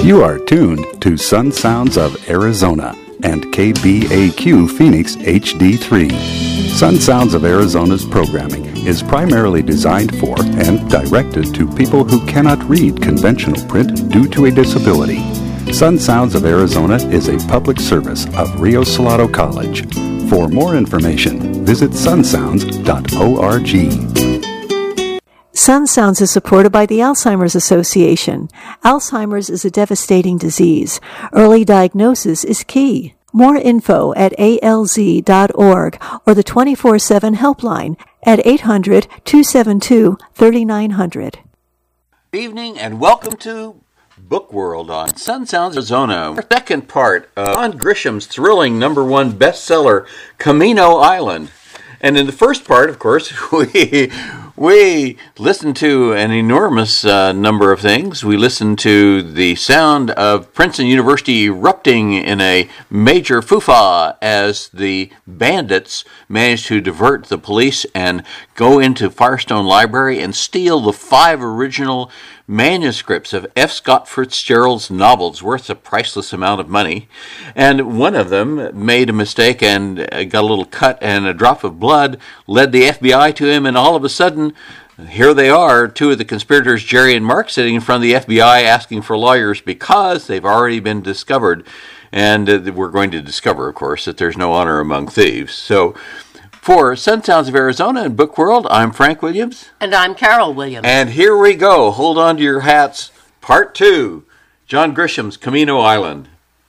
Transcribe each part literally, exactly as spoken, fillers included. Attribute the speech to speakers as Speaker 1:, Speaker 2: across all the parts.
Speaker 1: You are tuned to Sun Sounds of Arizona and K B A Q Phoenix H D three. Sun Sounds of Arizona's programming is primarily designed for and directed to people who cannot read conventional print due to a disability. Sun Sounds of Arizona is a public service of Rio Salado College. For more information, visit sun sounds dot org.
Speaker 2: Sun Sounds is supported by the Alzheimer's Association. Alzheimer's is a devastating disease. Early diagnosis is key. More info at A L Z dot org or the twenty-four seven helpline at eight hundred, two seven two, three nine zero zero.
Speaker 3: Good evening and welcome to Book World on Sun Sounds Arizona. Our second part of John Grisham's thrilling number one bestseller, Camino Island. And in the first part, of course, we we listened to an enormous uh, number of things. We listened to the sound of Princeton University erupting in a major fufa as the bandits managed to divert the police and go into Firestone Library and steal the five original manuscripts of F. Scott Fitzgerald's novels worth a priceless amount of money. And one of them made a mistake and got a little cut, and a drop of blood led the F B I to him, and all of a sudden, here they are, two of the conspirators, Jerry and Mark, sitting in front of the F B I asking for lawyers because they've already been discovered. And uh, we're going to discover, of course, that there's no honor among thieves. So, for Sun Sounds of Arizona and Book World, I'm Frank Williams.
Speaker 4: And I'm Carol Williams.
Speaker 3: And here we go. Hold on to your hats. Part two, John Grisham's Camino Island.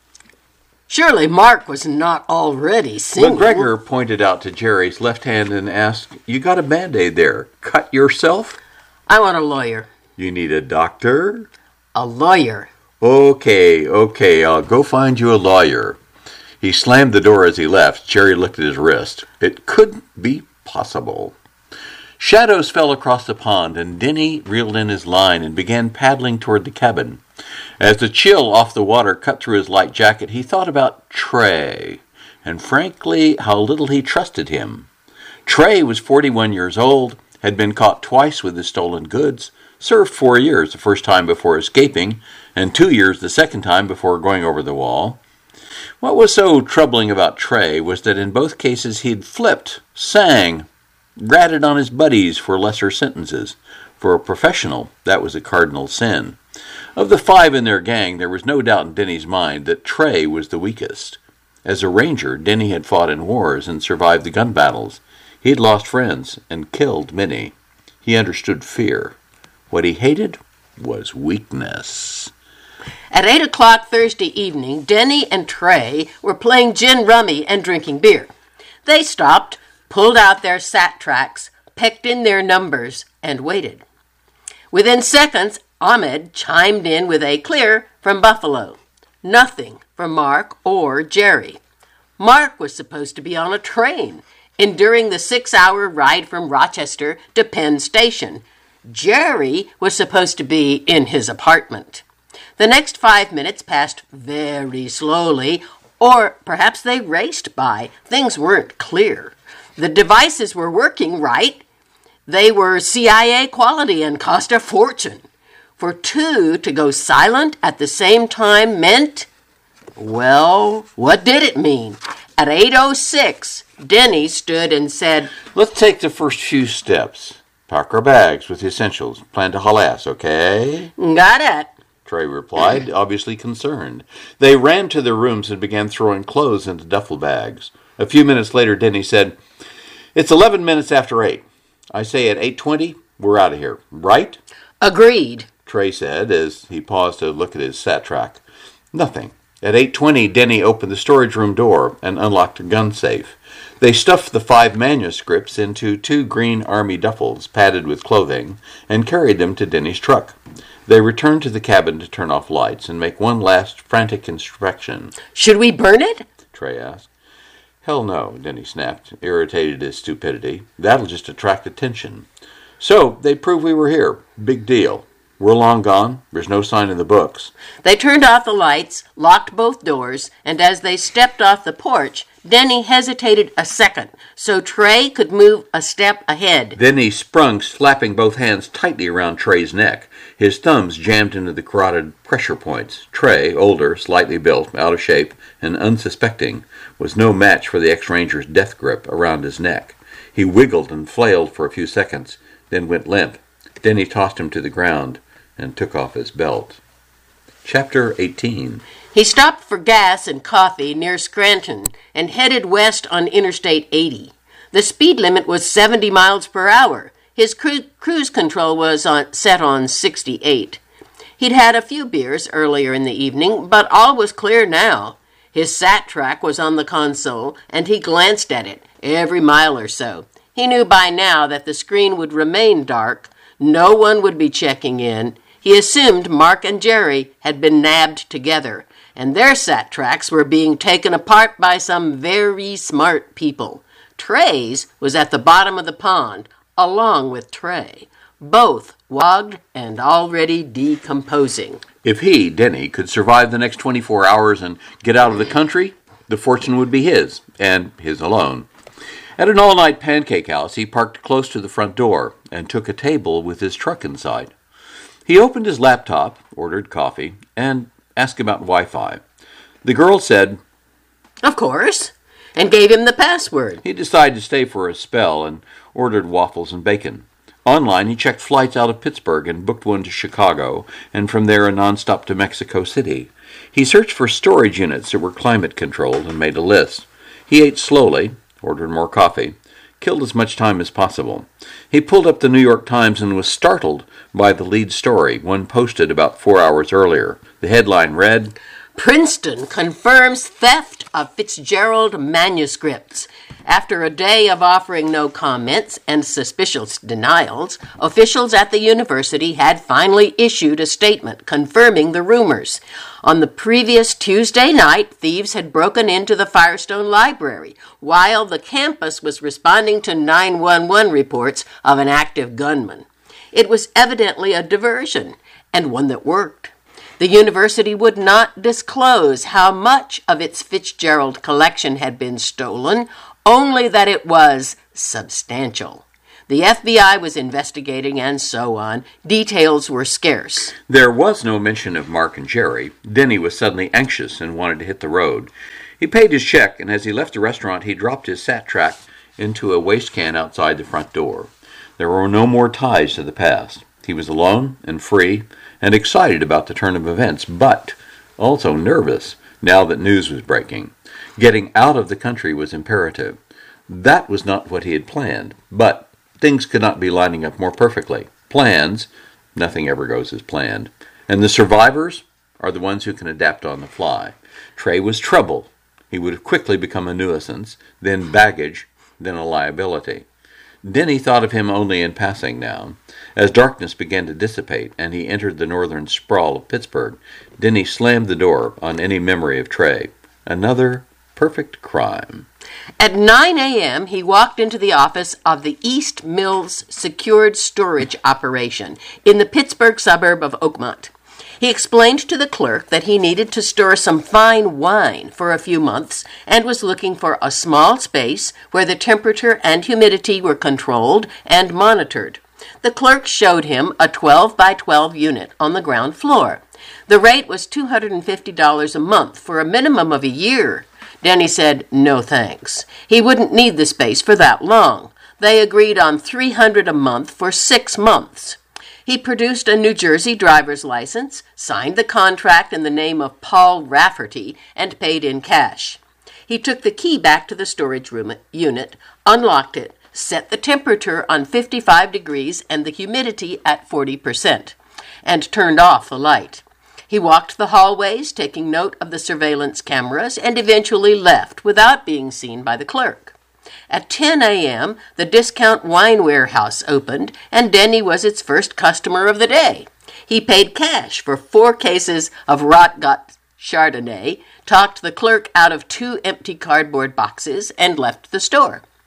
Speaker 4: Surely Mark was not already singing.
Speaker 3: McGregor pointed out to Jerry's left hand and asked, "You got a Band-Aid there. Cut yourself?"
Speaker 4: I want a lawyer.
Speaker 3: "You need a doctor?"
Speaker 4: A lawyer.
Speaker 3: Okay, okay, I'll go find you a lawyer. He slammed the door as he left. Jerry looked at his wrist. It couldn't be possible. Shadows fell across the pond, and Denny reeled in his line and began paddling toward the cabin. As the chill off the water cut through his light jacket, he thought about Trey, and frankly, how little he trusted him. Trey was forty-one years old, had been caught twice with his stolen goods, served four years the first time before escaping, and two years the second time before going over the wall. What was so troubling about Trey was that in both cases he'd flipped, sang, ratted on his buddies for lesser sentences. For a professional, that was a cardinal sin. Of the five in their gang, there was no doubt in Denny's mind that Trey was the weakest. As a ranger, Denny had fought in wars and survived the gun battles. He had lost friends and killed many. He understood fear. What he hated was weakness.
Speaker 4: At eight o'clock Thursday evening, Denny and Trey were playing gin rummy and drinking beer. They stopped, pulled out their sat tracks, pecked in their numbers, and waited. Within seconds, Ahmed chimed in with a clear from Buffalo. Nothing from Mark or Jerry. Mark was supposed to be on a train, enduring the six-hour ride from Rochester to Penn Station. Jerry was supposed to be in his apartment. The next five minutes passed very slowly, or perhaps they raced by. Things weren't clear. The devices were working right. They were C I A quality and cost a fortune. For two to go silent at the same time meant, well, what did it mean? At eight oh six, Denny stood and said,
Speaker 3: "Let's take the first few steps. Pack our bags with the essentials. Plan to haul ass, okay?"
Speaker 4: "Got it,"
Speaker 3: Trey replied, obviously concerned. They ran to their rooms and began throwing clothes into duffel bags. A few minutes later, Denny said, "It's eleven minutes after eight. I say at eight twenty, we're out of here, right?"
Speaker 4: "Agreed,"
Speaker 3: Trey said as he paused to look at his sat track. Nothing. At eight twenty, Denny opened the storage room door and unlocked a gun safe. They stuffed the five manuscripts into two green army duffels padded with clothing and carried them to Denny's truck. They returned to the cabin to turn off lights and make one last frantic inspection.
Speaker 4: "Should we burn it?"
Speaker 3: Trey asked. "Hell no," Denny snapped, irritated at his stupidity. "That'll just attract attention." So, they proved we were here. Big deal. We're long gone. There's no sign in the books.
Speaker 4: They turned off the lights, locked both doors, and as they stepped off the porch, Denny hesitated a second so Trey could move a step ahead.
Speaker 3: Then he sprung, slapping both hands tightly around Trey's neck. His thumbs jammed into the carotid pressure points. Trey, older, slightly built, out of shape, and unsuspecting, was no match for the ex-ranger's death grip around his neck. He wiggled and flailed for a few seconds, then went limp. Denny tossed him to the ground and took off his belt. Chapter eighteen.
Speaker 4: He stopped for gas and coffee near Scranton and headed west on Interstate eighty. The speed limit was seventy miles per hour. His cru- cruise control was on, set on sixty-eight. He'd had a few beers earlier in the evening, but all was clear now. His sat track was on the console, and he glanced at it every mile or so. He knew by now that the screen would remain dark. No one would be checking in. He assumed Mark and Jerry had been nabbed together, and their sat tracks were being taken apart by some very smart people. Trey's was at the bottom of the pond, along with Trey, both wogged and already decomposing.
Speaker 3: If he, Denny, could survive the next twenty-four hours and get out of the country, the fortune would be his, and his alone. At an all-night pancake house, he parked close to the front door and took a table with his truck inside. He opened his laptop, ordered coffee, and asked about Wi-Fi. The girl said,
Speaker 4: "Of course," and gave him the password.
Speaker 3: He decided to stay for a spell and ordered waffles and bacon. Online, he checked flights out of Pittsburgh and booked one to Chicago, and from there a nonstop to Mexico City. He searched for storage units that were climate-controlled and made a list. He ate slowly, ordered more coffee, killed as much time as possible. He pulled up the New York Times and was startled by the lead story, one posted about four hours earlier. The headline read,
Speaker 4: "Princeton confirms theft of Fitzgerald manuscripts." After a day of offering no comments and suspicious denials, officials at the university had finally issued a statement confirming the rumors. On the previous Tuesday night, thieves had broken into the Firestone Library while the campus was responding to nine one one reports of an active gunman. It was evidently a diversion, and one that worked. The university would not disclose how much of its Fitzgerald collection had been stolen, only that it was substantial. The F B I was investigating and so on. Details were scarce.
Speaker 3: There was no mention of Mark and Jerry. Denny was suddenly anxious and wanted to hit the road. He paid his check, and as he left the restaurant, he dropped his sat track into a waste can outside the front door. There were no more ties to the past. He was alone and free and excited about the turn of events, but also nervous now that news was breaking. Getting out of the country was imperative. That was not what he had planned, but things could not be lining up more perfectly. Plans, nothing ever goes as planned, and the survivors are the ones who can adapt on the fly. Trey was trouble. He would have quickly become a nuisance, then baggage, then a liability. Denny thought of him only in passing now. As darkness began to dissipate and he entered the northern sprawl of Pittsburgh, Denny slammed the door on any memory of Trey. Another perfect crime.
Speaker 4: At nine a.m., he walked into the office of the East Mills Secured Storage Operation in the Pittsburgh suburb of Oakmont. He explained to the clerk that he needed to store some fine wine for a few months and was looking for a small space where the temperature and humidity were controlled and monitored. The clerk showed him a twelve by twelve unit on the ground floor. The rate was two hundred fifty dollars a month for a minimum of a year. Denny said no thanks. He wouldn't need the space for that long. They agreed on three hundred dollars a month for six months. He produced a New Jersey driver's license, signed the contract in the name of Paul Rafferty, and paid in cash. He took the key back to the storage room unit, unlocked it, set the temperature on fifty-five degrees and the humidity at forty percent, and turned off the light. He walked the hallways, taking note of the surveillance cameras, and eventually left without being seen by the clerk. At ten a.m., the Discount Wine Warehouse opened, and Denny was its first customer of the day. He paid cash for four cases of Rotgut Chardonnay, talked the clerk out of two empty cardboard boxes, and left the store.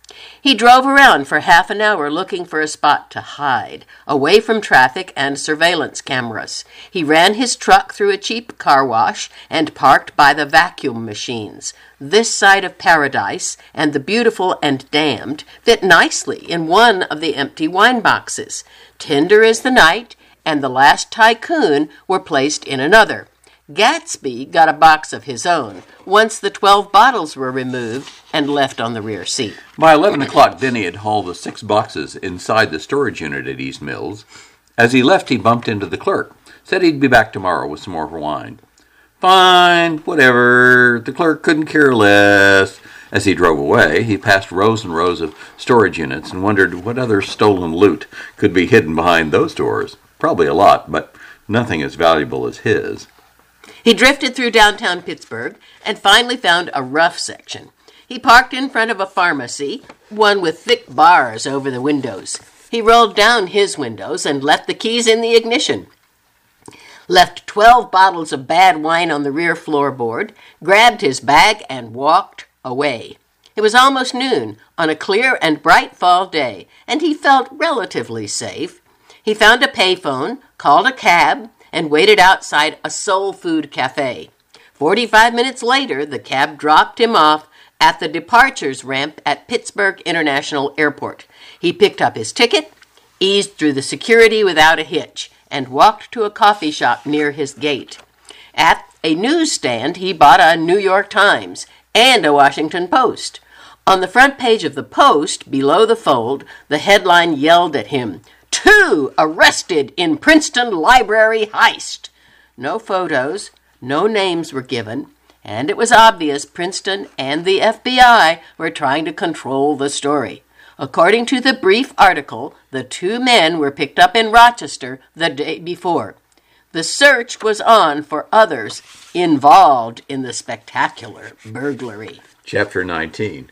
Speaker 4: He drove around for half an hour looking for a spot to hide, away from traffic and surveillance cameras. He ran his truck through a cheap car wash and parked by the vacuum machines. This side of paradise and the beautiful and damned fit nicely in one of the empty wine boxes. Tender as the Night and The Last Tycoon were placed in another. Gatsby got a box of his own once the twelve bottles were removed and left on the rear seat.
Speaker 3: By eleven o'clock, Denny had hauled the six boxes inside the storage unit at East Mills. As he left, he bumped into the clerk. Said he'd be back tomorrow with some more wine. Fine, whatever. The clerk couldn't care less. As he drove away, he passed rows and rows of storage units and wondered what other stolen loot could be hidden behind those doors. Probably a lot, but nothing as valuable as his.
Speaker 4: He drifted through downtown Pittsburgh and finally found a rough section. He parked in front of a pharmacy, one with thick bars over the windows. He rolled down his windows and left the keys in the ignition. Left twelve bottles of bad wine on the rear floorboard, grabbed his bag, and walked away. It was almost noon on a clear and bright fall day, and he felt relatively safe. He found a payphone, called a cab, and waited outside a soul food cafe. Forty-five minutes later, the cab dropped him off at the departures ramp at Pittsburgh International Airport. He picked up his ticket, eased through the security without a hitch, and walked to a coffee shop near his gate. At a newsstand, he bought a New York Times and a Washington Post. On the front page of the Post, below the fold, the headline yelled at him, "Two arrested in Princeton library heist." No photos, no names were given, and it was obvious Princeton and the F B I were trying to control the story. According to the brief article, the two men were picked up in Rochester the day before. The search was on for others involved in the spectacular burglary.
Speaker 3: Chapter nineteen.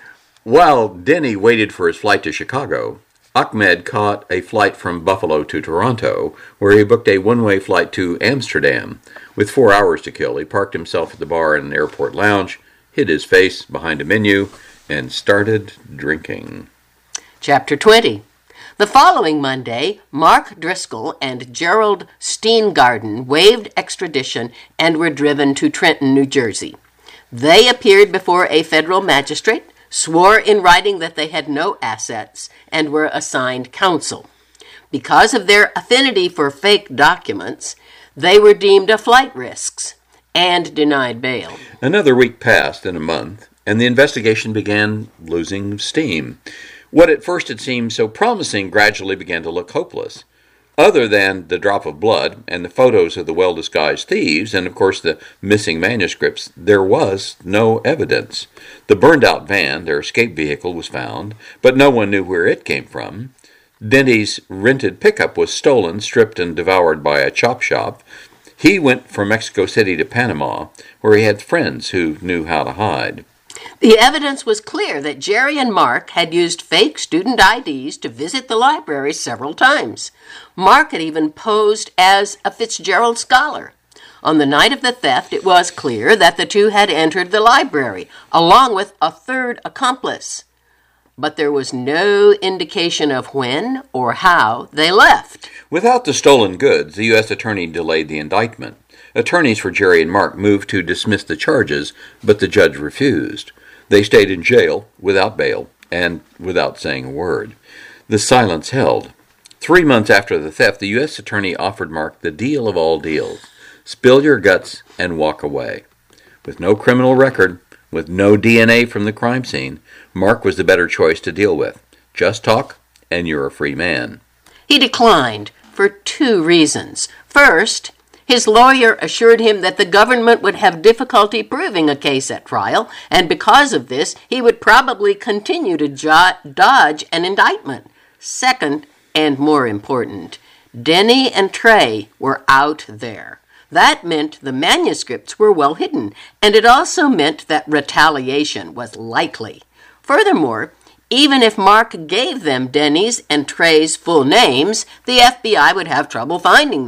Speaker 3: While Denny waited for his flight to Chicago, Ahmed caught a flight from Buffalo to Toronto, where he booked a one-way flight to Amsterdam. With four hours to kill, he parked himself at the bar in an airport lounge, hid his face behind a menu, and started drinking.
Speaker 4: Chapter twenty. The following Monday, Mark Driscoll and Gerald Steengarden waived extradition and were driven to Trenton, New Jersey. They appeared before a federal magistrate, swore in writing that they had no assets, and were assigned counsel. Because of their affinity for fake documents, they were deemed a flight risks and denied bail.
Speaker 3: Another week passed and a month, and the investigation began losing steam. What at first had seemed so promising gradually began to look hopeless. Other than the drop of blood and the photos of the well-disguised thieves and, of course, the missing manuscripts, there was no evidence. The burned-out van, their escape vehicle, was found, but no one knew where it came from. Denny's rented pickup was stolen, stripped, and devoured by a chop shop. He went from Mexico City to Panama, where he had friends who knew how to hide.
Speaker 4: The evidence was clear that Jerry and Mark had used fake student I Ds to visit the library several times. Mark had even posed as a Fitzgerald scholar. On the night of the theft, it was clear that the two had entered the library, along with a third accomplice. But there was no indication of when or how they left.
Speaker 3: Without the stolen goods, the U S attorney delayed the indictment. Attorneys for Jerry and Mark moved to dismiss the charges, but the judge refused. They stayed in jail without bail and without saying a word. The silence held. Three months after the theft, the U S attorney offered Mark the deal of all deals. Spill your guts and walk away. With no criminal record, with no D N A from the crime scene, Mark was the better choice to deal with. Just talk, and you're a free man.
Speaker 4: He declined for two reasons. First, his lawyer assured him that the government would have difficulty proving a case at trial, and because of this, he would probably continue to jo- dodge an indictment. Second, and more important, Denny and Trey were out there. That meant the manuscripts were well hidden, and it also meant that retaliation was likely. Furthermore, even if Mark gave them Denny's and Trey's full names, the F B I would have trouble finding them.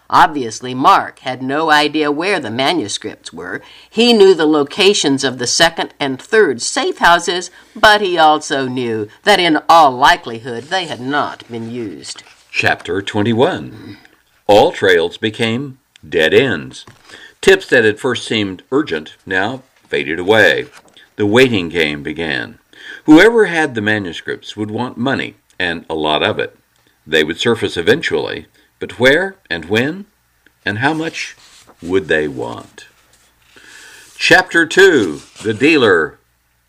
Speaker 4: Obviously, Mark had no idea where the manuscripts were. He knew the locations of the second and third safe houses, but he also knew that in all likelihood they had not been used.
Speaker 3: Chapter twenty-one. All trails became dead ends. Tips that had first seemed urgent now faded away. The waiting game began. Whoever had the manuscripts would want money, and a lot of it. They would surface eventually, but where and when and how much would they want? Chapter two. The Dealer.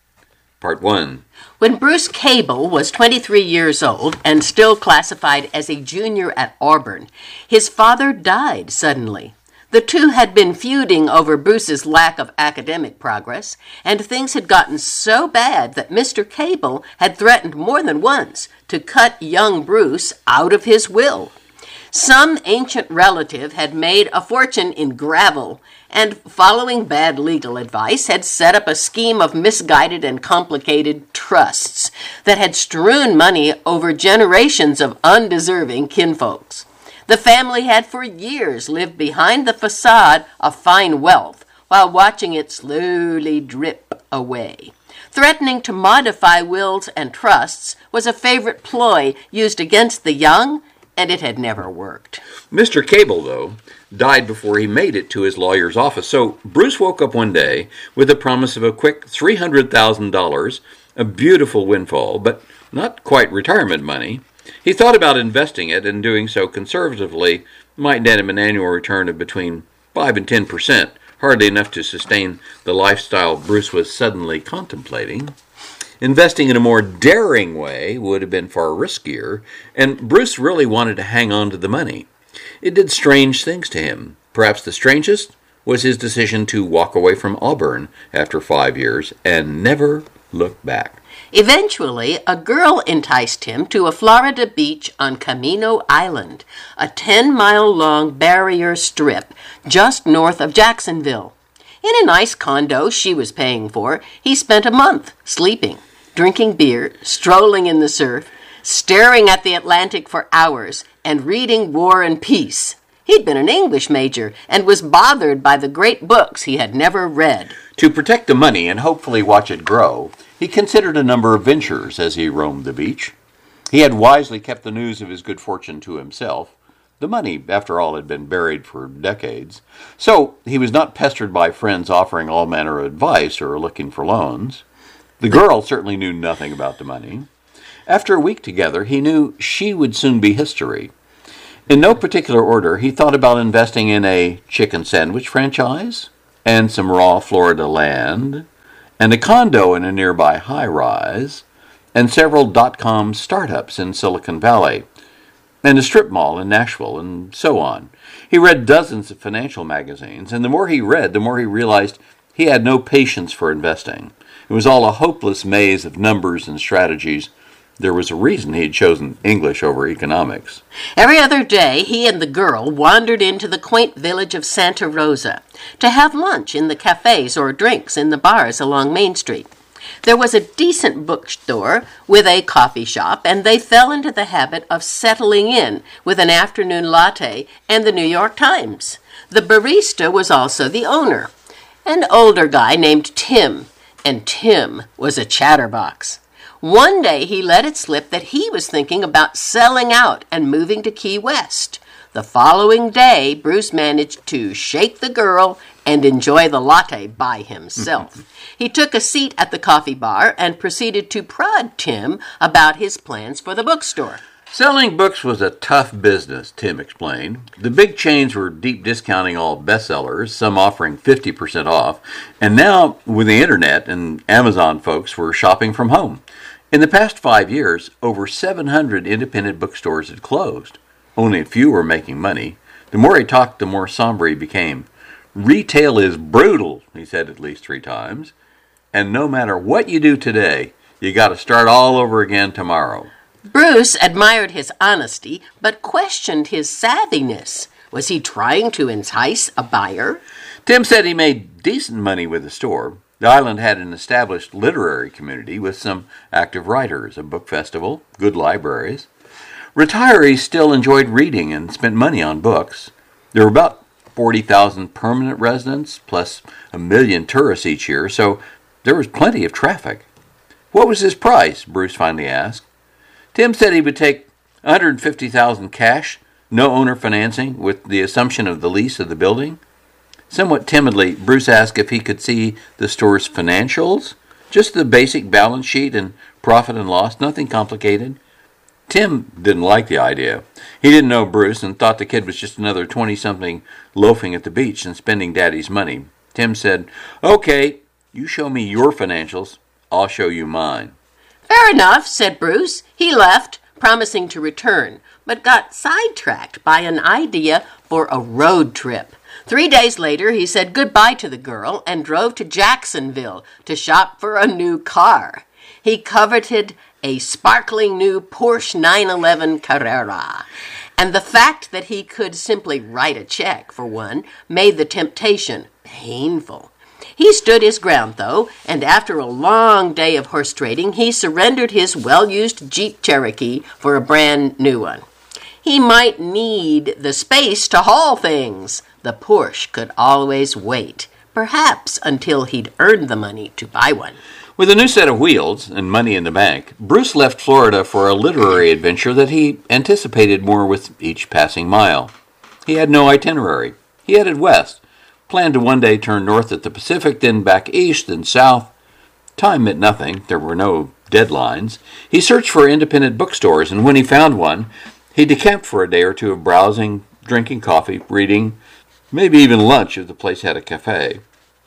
Speaker 3: Part one.
Speaker 4: When Bruce Cable was twenty-three years old and still classified as a junior at Auburn, his father died suddenly. The two had been feuding over Bruce's lack of academic progress, and things had gotten so bad that Mister Cable had threatened more than once to cut young Bruce out of his will. Some ancient relative had made a fortune in gravel, and following bad legal advice had set up a scheme of misguided and complicated trusts that had strewn money over generations of undeserving kinfolks. The family had for years lived behind the facade of fine wealth while watching it slowly drip away. Threatening to modify wills and trusts was a favorite ploy used against the young, and it had never worked.
Speaker 3: Mister Cable, though, died before he made it to his lawyer's office, so Bruce woke up one day with the promise of a quick three hundred thousand dollars, a beautiful windfall, but not quite retirement money. He thought about investing it, and doing so conservatively might net him an annual return of between five and ten percent, hardly enough to sustain the lifestyle Bruce was suddenly contemplating. Investing in a more daring way would have been far riskier, and Bruce really wanted to hang on to the money. It did strange things to him. Perhaps the strangest was his decision to walk away from Auburn after five years and never look back.
Speaker 4: Eventually, a girl enticed him to a Florida beach on Camino Island, a ten-mile-long barrier strip just north of Jacksonville. In a nice condo she was paying for, he spent a month sleeping, drinking beer, strolling in the surf, staring at the Atlantic for hours, and reading War and Peace. He'd been an English major and was bothered by the great books he had never read.
Speaker 3: To protect the money and hopefully watch it grow, he considered a number of ventures as he roamed the beach. He had wisely kept the news of his good fortune to himself. The money, after all, had been buried for decades. So he was not pestered by friends offering all manner of advice or looking for loans. The girl certainly knew nothing about the money. After a week together, he knew she would soon be history. In no particular order, he thought about investing in a chicken sandwich franchise, and some raw Florida land, and a condo in a nearby high-rise, and several dot-com startups in Silicon Valley, and a strip mall in Nashville, and so on. He read dozens of financial magazines, and the more he read, the more he realized he had no patience for investing. It was all a hopeless maze of numbers and strategies. There was a reason he had chosen English over economics.
Speaker 4: Every other day, he and the girl wandered into the quaint village of Santa Rosa to have lunch in the cafes or drinks in the bars along Main Street. There was a decent bookstore with a coffee shop, and they fell into the habit of settling in with an afternoon latte and the New York Times. The barista was also the owner, an older guy named Tim, and Tim was a chatterbox. One day he let it slip that he was thinking about selling out and moving to Key West. The following day, Bruce managed to shake the girl and enjoy the latte by himself. He took a seat at the coffee bar and proceeded to prod Tim about his plans for the bookstore.
Speaker 3: Selling books was a tough business, Tim explained. The big chains were deep discounting all bestsellers, some offering fifty percent off, and now, with the internet and Amazon, folks were shopping from home. In the past five years, over seven hundred independent bookstores had closed. Only a few were making money. The more he talked, the more somber he became. Retail is brutal, he said at least three times. And no matter what you do today, you got to start all over again tomorrow.
Speaker 4: Bruce admired his honesty, but questioned his savviness. Was he trying to entice a buyer?
Speaker 3: Tim said he made decent money with the store. The island had an established literary community with some active writers, a book festival, good libraries. Retirees still enjoyed reading and spent money on books. There were about forty thousand permanent residents, plus a million tourists each year, so there was plenty of traffic. What was his price? Bruce finally asked. Tim said he would take one hundred fifty thousand dollars cash, no owner financing, with the assumption of the lease of the building. Somewhat timidly, Bruce asked if he could see the store's financials, just the basic balance sheet and profit and loss, nothing complicated. Tim didn't like the idea. He didn't know Bruce and thought the kid was just another twenty-something loafing at the beach and spending Daddy's money. Tim said, "Okay, you show me your financials, I'll show you mine."
Speaker 4: "Fair enough," said Bruce. He left, promising to return, but got sidetracked by an idea for a road trip. Three days later, he said goodbye to the girl and drove to Jacksonville to shop for a new car. He coveted a sparkling new Porsche nine eleven Carrera, and the fact that he could simply write a check for one made the temptation painful. He stood his ground, though, and after a long day of horse trading, he surrendered his well-used Jeep Cherokee for a brand new one. He might need the space to haul things. The Porsche could always wait, perhaps until he'd earned the money to buy one.
Speaker 3: With a new set of wheels and money in the bank, Bruce left Florida for a literary adventure that he anticipated more with each passing mile. He had no itinerary. He headed west, planned to one day turn north at the Pacific, then back east, then south. Time meant nothing. There were no deadlines. He searched for independent bookstores, and when he found one, he decamped for a day or two of browsing, drinking coffee, reading, maybe even lunch if the place had a cafe.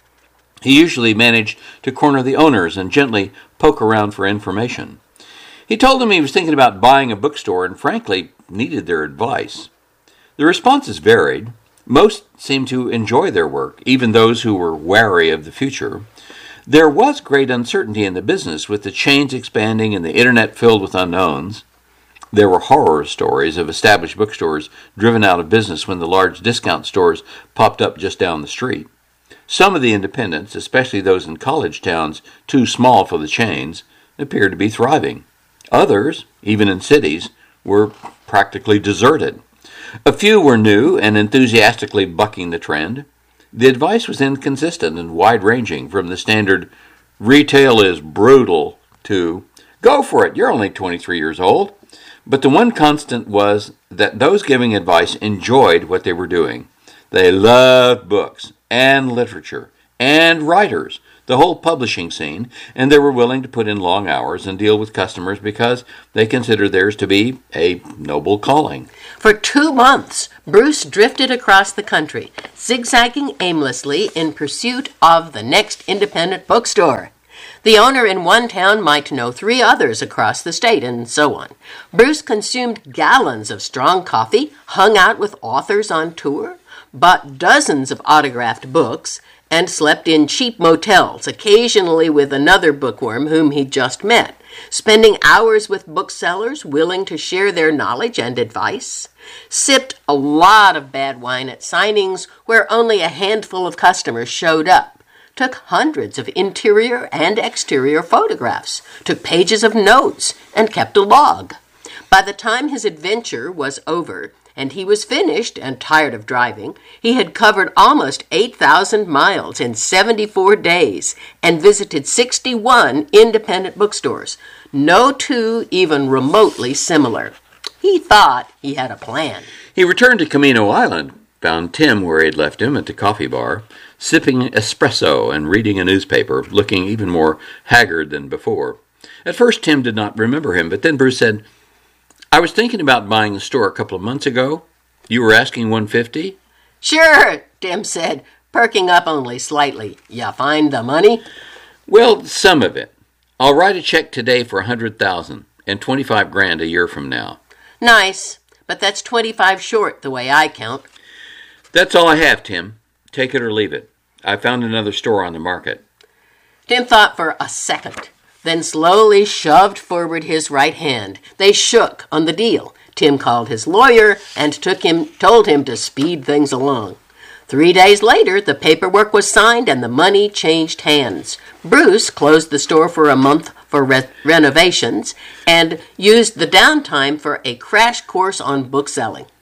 Speaker 3: He usually managed to corner the owners and gently poke around for information. He told them he was thinking about buying a bookstore and frankly needed their advice. The responses varied. Most seemed to enjoy their work, even those who were wary of the future. There was great uncertainty in the business, with the chains expanding and the internet filled with unknowns. There were horror stories of established bookstores driven out of business when the large discount stores popped up just down the street. Some of the independents, especially those in college towns too small for the chains, appeared to be thriving. Others, even in cities, were practically deserted. A few were new and enthusiastically bucking the trend. The advice was inconsistent and wide-ranging, from the standard, "Retail is brutal," to, "Go for it, you're only twenty-three years old." But the one constant was that those giving advice enjoyed what they were doing. They loved books and literature and writers, the whole publishing scene, and they were willing to put in long hours and deal with customers because they considered theirs to be a noble calling.
Speaker 4: For two months, Bruce drifted across the country, zigzagging aimlessly in pursuit of the next independent bookstore. The owner in one town might know three others across the state, and so on. Bruce consumed gallons of strong coffee, hung out with authors on tour, bought dozens of autographed books, and slept in cheap motels, occasionally with another bookworm whom he'd just met, spending hours with booksellers willing to share their knowledge and advice, sipped a lot of bad wine at signings where only a handful of customers showed up, took hundreds of interior and exterior photographs, took pages of notes, and kept a log. By the time his adventure was over, and he was finished and tired of driving, he had covered almost eight thousand miles in seventy-four days and visited sixty-one independent bookstores, no two even remotely similar. He thought he had a plan.
Speaker 3: He returned to Camino Island, found Tim where he had left him at the coffee bar, sipping espresso and reading a newspaper, looking even more haggard than before. At first Tim did not remember him, but then Bruce said, "I was thinking about buying the store a couple of months ago. You were asking one hundred fifty dollars?
Speaker 4: "Sure," Tim said, perking up only slightly. "Ya find the money?"
Speaker 3: "Well, some of it. I'll write a check today for one hundred thousand dollars and twenty-five grand a year from now."
Speaker 4: "Nice, but that's twenty-five short the way I count."
Speaker 3: "That's all I have, Tim. Take it or leave it. I found another store on the market."
Speaker 4: Tim thought for a second, then slowly shoved forward his right hand. They shook on the deal. Tim called his lawyer and took him, told him to speed things along. Three days later, the paperwork was signed and the money changed hands. Bruce closed the store for a month for re- renovations and used the downtime for a crash course on bookselling.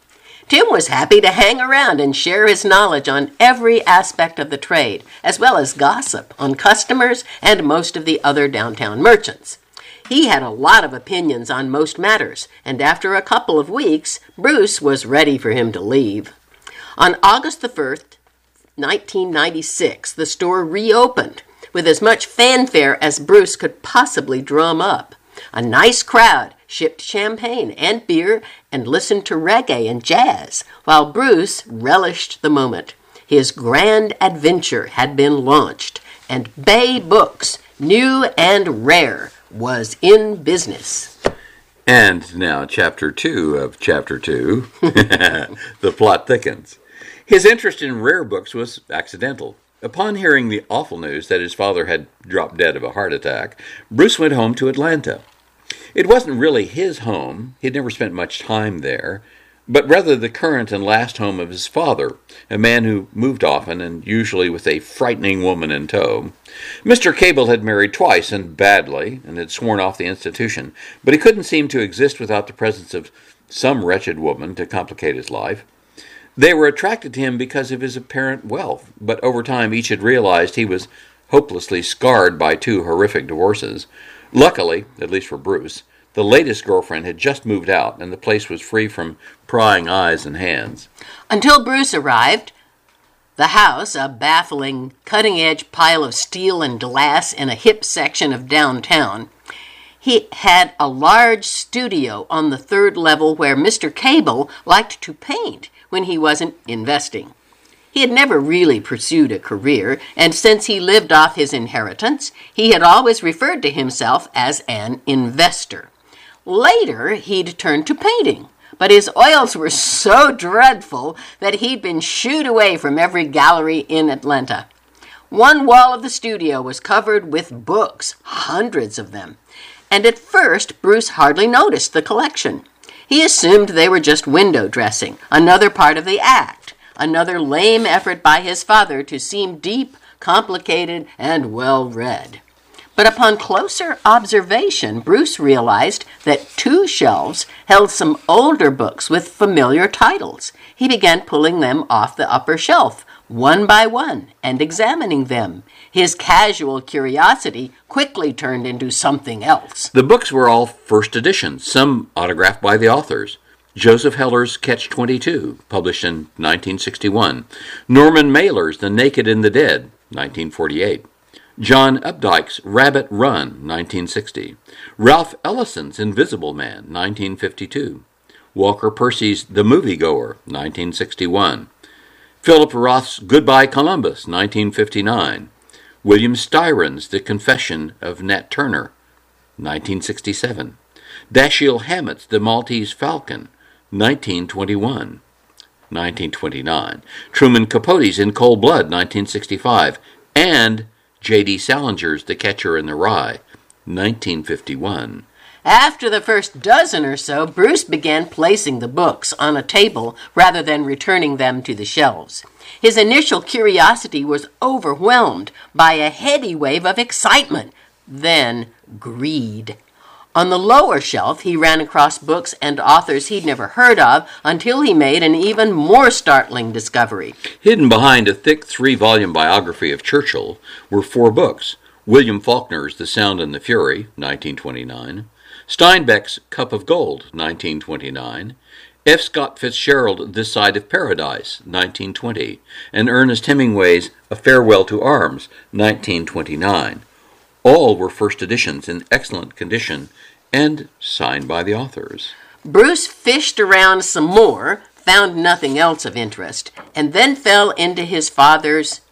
Speaker 4: Tim was happy to hang around and share his knowledge on every aspect of the trade, as well as gossip on customers and most of the other downtown merchants. He had a lot of opinions on most matters, and after a couple of weeks, Bruce was ready for him to leave. On August the first, nineteen ninety-six, the store reopened with as much fanfare as Bruce could possibly drum up. A nice crowd shipped champagne and beer and listened to reggae and jazz, while Bruce relished the moment. His grand adventure had been launched, and Bay Books, new and rare, was in business.
Speaker 3: And now chapter two of chapter two, the plot thickens. His interest in rare books was accidental. Upon hearing the awful news that his father had dropped dead of a heart attack, Bruce went home to Atlanta. It wasn't really his home. He'd never spent much time there, but rather the current and last home of his father, a man who moved often and usually with a frightening woman in tow. Mister Cable had married twice and badly and had sworn off the institution, but he couldn't seem to exist without the presence of some wretched woman to complicate his life. They were attracted to him because of his apparent wealth, but over time each had realized he was hopelessly scarred by two horrific divorces. Luckily, at least for Bruce, the latest girlfriend had just moved out, and the place was free from prying eyes and hands.
Speaker 4: Until Bruce arrived, the house, a baffling, cutting-edge pile of steel and glass in a hip section of downtown, he had a large studio on the third level where Mister Cable liked to paint when he wasn't investing. He had never really pursued a career, and since he lived off his inheritance, he had always referred to himself as an investor. Later, he'd turned to painting, but his oils were so dreadful that he'd been shooed away from every gallery in Atlanta. One wall of the studio was covered with books, hundreds of them, and at first Bruce hardly noticed the collection. He assumed they were just window dressing, another part of the act. Another lame effort by his father to seem deep, complicated, and well-read. But upon closer observation, Bruce realized that two shelves held some older books with familiar titles. He began pulling them off the upper shelf, one by one, and examining them. His casual curiosity quickly turned into something else.
Speaker 3: The books were all first editions, some autographed by the authors. Joseph Heller's Catch twenty-two, published in nineteen sixty-one. Norman Mailer's The Naked and the Dead, nineteen forty-eight. John Updike's Rabbit Run, nineteen sixty. Ralph Ellison's Invisible Man, nineteen fifty-two. Walker Percy's The Moviegoer, nineteen sixty-one. Philip Roth's Goodbye Columbus, nineteen fifty-nine. William Styron's The Confession of Nat Turner, nineteen sixty-seven. Dashiell Hammett's The Maltese Falcon, nineteen twenty-one. nineteen twenty-nine. Truman Capote's In Cold Blood, nineteen sixty-five. And J D Salinger's The Catcher in the Rye, nineteen fifty-one.
Speaker 4: After the first dozen or so, Bruce began placing the books on a table rather than returning them to the shelves. His initial curiosity was overwhelmed by a heady wave of excitement, then greed. On the lower shelf, he ran across books and authors he'd never heard of until he made an even more startling discovery.
Speaker 3: Hidden behind a thick three-volume biography of Churchill were four books. William Faulkner's The Sound and the Fury, nineteen twenty-nine. Steinbeck's Cup of Gold, nineteen twenty-nine. F. Scott Fitzgerald, This Side of Paradise, nineteen twenty. And Ernest Hemingway's A Farewell to Arms, nineteen twenty-nine. All were first editions in excellent condition and signed by the authors.
Speaker 4: Bruce fished around some more, found nothing else of interest, and then fell into his father's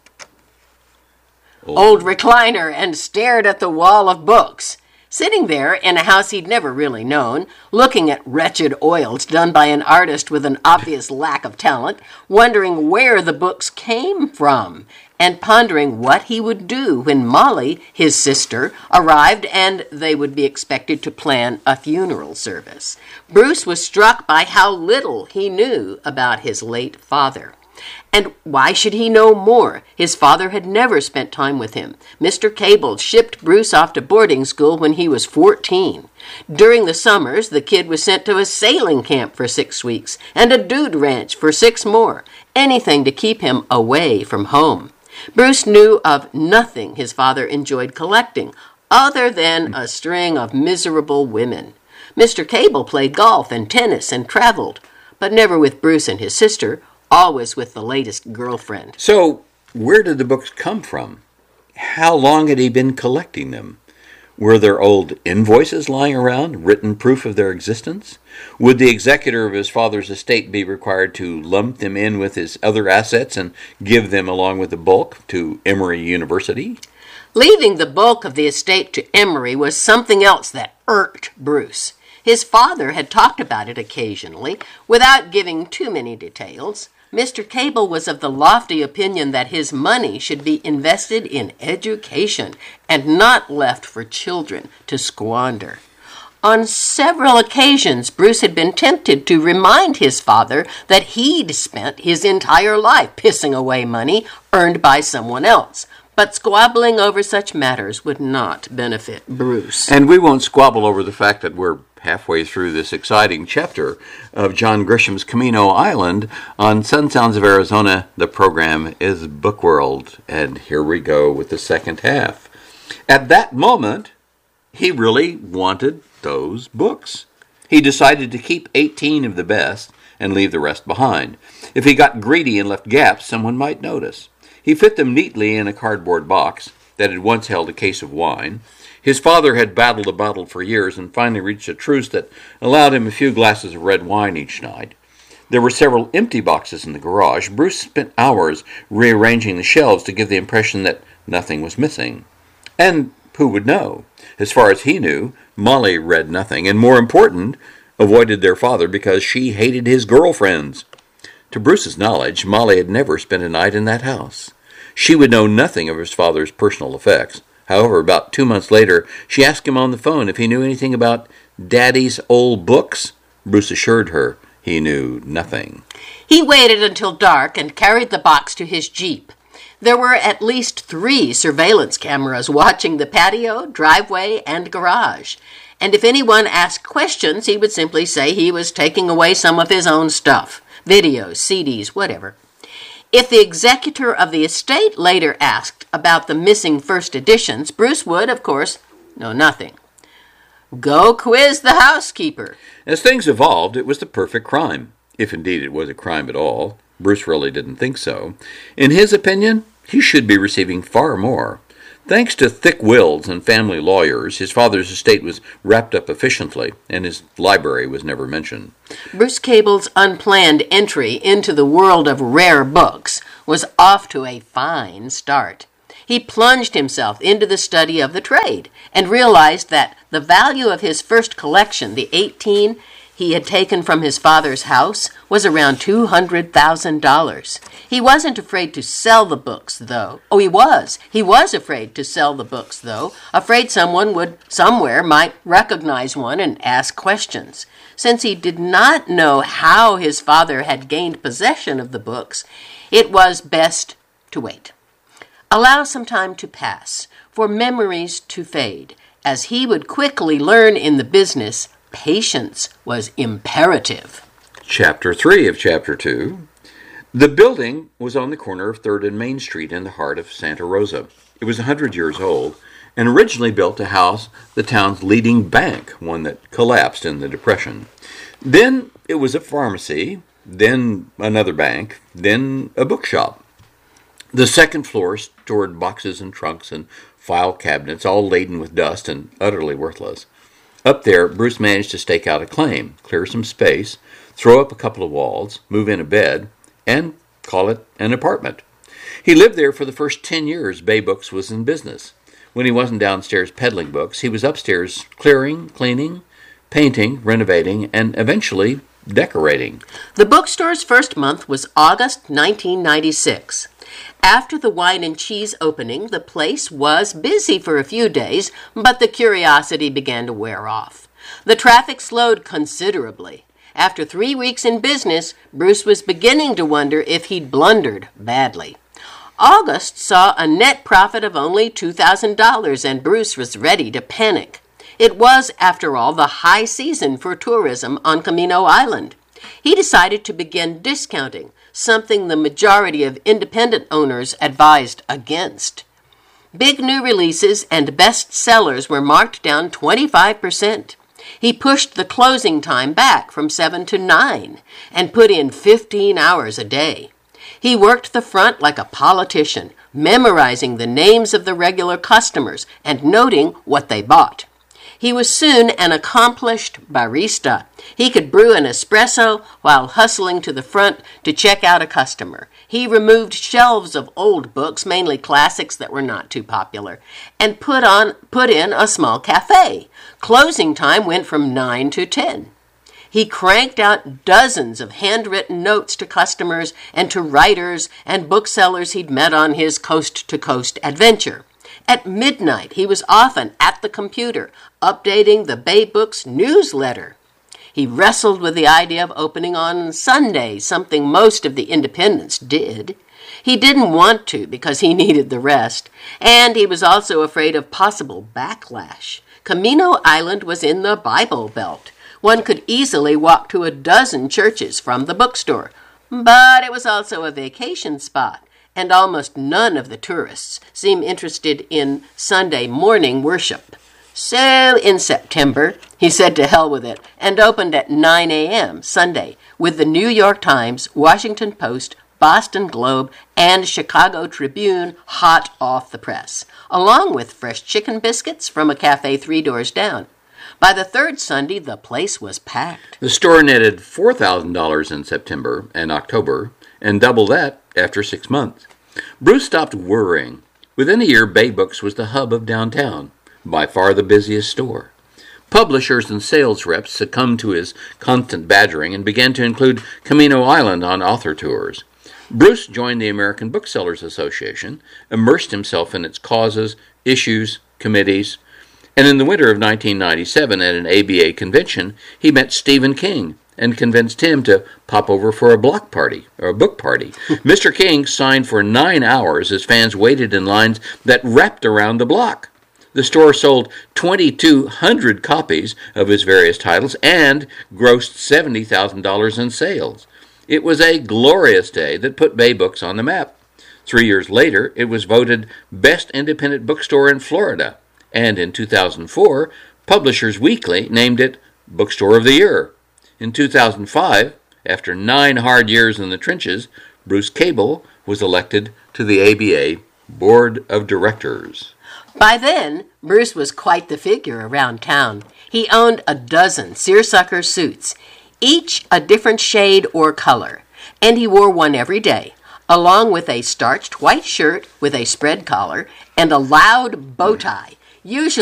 Speaker 4: old, old recliner and stared at the wall of books. Sitting there in a house he'd never really known, looking at wretched oils done by an artist with an obvious lack of talent, wondering where the books came from, and pondering what he would do when Molly, his sister, arrived and they would be expected to plan a funeral service. Bruce was struck by how little he knew about his late father. And why should he know more? His father had never spent time with him. Mister Cable shipped Bruce off to boarding school when he was fourteen. During the summers, the kid was sent to a sailing camp for six weeks and a dude ranch for six more, anything to keep him away from home. Bruce knew of nothing his father enjoyed collecting, other than a string of miserable women. Mister Cable played golf and tennis and traveled, but never with Bruce and his sister, always with the latest girlfriend.
Speaker 3: So, where did the books come from? How long had he been collecting them? Were there old invoices lying around, written proof of their existence? Would the executor of his father's estate be required to lump them in with his other assets and give them along with the bulk to Emory University?
Speaker 4: Leaving the bulk of the estate to Emory was something else that irked Bruce. His father had talked about it occasionally, without giving too many details. Mister Cable was of the lofty opinion that his money should be invested in education and not left for children to squander. On several occasions, Bruce had been tempted to remind his father that he'd spent his entire life pissing away money earned by someone else. But squabbling over such matters would not benefit Bruce.
Speaker 3: And we won't squabble over the fact that we're halfway through this exciting chapter of John Grisham's Camino Island on Sun Sounds of Arizona. The program is Book World, and here we go with the second half. At that moment, he really wanted those books. He decided to keep eighteen of the best and leave the rest behind. If he got greedy and left gaps, someone might notice. He fit them neatly in a cardboard box that had once held a case of wine. His father had battled a bottle for years and finally reached a truce that allowed him a few glasses of red wine each night. There were several empty boxes in the garage. Bruce spent hours rearranging the shelves to give the impression that nothing was missing. And who would know? As far as he knew, Molly read nothing, and more important, avoided their father because she hated his girlfriends. To Bruce's knowledge, Molly had never spent a night in that house. She would know nothing of his father's personal effects. However, about two months later, she asked him on the phone if he knew anything about Daddy's old books. Bruce assured her he knew nothing.
Speaker 4: He waited until dark and carried the box to his Jeep. There were at least three surveillance cameras watching the patio, driveway, and garage. And if anyone asked questions, he would simply say he was taking away some of his own stuff. Videos, C Ds, whatever. If the executor of the estate later asked about the missing first editions, Bruce would, of course, know nothing. Go quiz the housekeeper.
Speaker 3: As things evolved, it was the perfect crime, if indeed it was a crime at all. Bruce really didn't think so. In his opinion, he should be receiving far more. Thanks to thick wills and family lawyers, his father's estate was wrapped up efficiently, and his library was never mentioned.
Speaker 4: Bruce Cable's unplanned entry into the world of rare books was off to a fine start. He plunged himself into the study of the trade and realized that the value of his first collection, the eighteen he had taken from his father's house, was around two hundred thousand dollars. He wasn't afraid to sell the books, though. Oh, he was. He was afraid to sell the books, though, afraid someone would somewhere might recognize one and ask questions. Since he did not know how his father had gained possession of the books, it was best to wait. Allow some time to pass, for memories to fade. As he would quickly learn in the business, patience was imperative.
Speaker 3: Chapter three of Chapter two. The building was on the corner of third and Main Street in the heart of Santa Rosa. It was a hundred years old and originally built to house the town's leading bank, one that collapsed in the Depression. Then it was a pharmacy, then another bank, then a bookshop. The second floor stored boxes and trunks and file cabinets, all laden with dust and utterly worthless. Up there, Bruce managed to stake out a claim, clear some space, throw up a couple of walls, move in a bed, and call it an apartment. He lived there for the first ten years Bay Books was in business. When he wasn't downstairs peddling books, he was upstairs clearing, cleaning, painting, renovating, and eventually decorating.
Speaker 4: The bookstore's first month was August nineteen ninety-six. After the wine and cheese opening, the place was busy for a few days, but the curiosity began to wear off. The traffic slowed considerably. After three weeks in business, Bruce was beginning to wonder if he'd blundered badly. August saw a net profit of only two thousand dollars, and Bruce was ready to panic. It was, after all, the high season for tourism on Camino Island. He decided to begin discounting, something the majority of independent owners advised against. Big new releases and best sellers were marked down twenty-five percent. He pushed the closing time back from seven to nine and put in fifteen hours a day. He worked the front like a politician, memorizing the names of the regular customers and noting what they bought. He was soon an accomplished barista. He could brew an espresso while hustling to the front to check out a customer. He removed shelves of old books, mainly classics that were not too popular, and put on put in a small cafe. Closing time went from nine to ten. He cranked out dozens of handwritten notes to customers and to writers and booksellers he'd met on his coast-to-coast adventure. At midnight, he was often at the computer, updating the Bay Books newsletter. He wrestled with the idea of opening on Sunday, something most of the independents did. He didn't want to because he needed the rest, and he was also afraid of possible backlash. Camino Island was in the Bible Belt. One could easily walk to a dozen churches from the bookstore, but it was also a vacation spot, and almost none of the tourists seem interested in Sunday morning worship. So in September, he said to hell with it and opened at nine a.m. Sunday with the New York Times, Washington Post, Boston Globe, and Chicago Tribune hot off the press, along with fresh chicken biscuits from a cafe three doors down. By the third Sunday, the place was packed.
Speaker 3: The store netted four thousand dollars in September and October, and double that after six months. Bruce stopped worrying. Within a year, Bay Books was the hub of downtown, by far the busiest store. Publishers and sales reps succumbed to his constant badgering and began to include Camino Island on author tours. Bruce joined the American Booksellers Association, immersed himself in its causes, issues, committees, and in the winter of nineteen ninety-seven at an A B A convention, he met Stephen King and convinced him to pop over for a block party, or a book party. Mister King signed for nine hours as fans waited in lines that wrapped around the block. The store sold twenty-two hundred copies of his various titles and grossed seventy thousand dollars in sales. It was a glorious day that put Bay Books on the map. Three years later, it was voted Best Independent Bookstore in Florida, and in two thousand four, Publishers Weekly named it Bookstore of the Year. In two thousand five, after nine hard years in the trenches, Bruce Cable was elected to the A B A Board of Directors.
Speaker 4: By then, Bruce was quite the figure around town. He owned a dozen seersucker suits, each a different shade or color, and he wore one every day, along with a starched white shirt with a spread collar and a loud bow tie, usually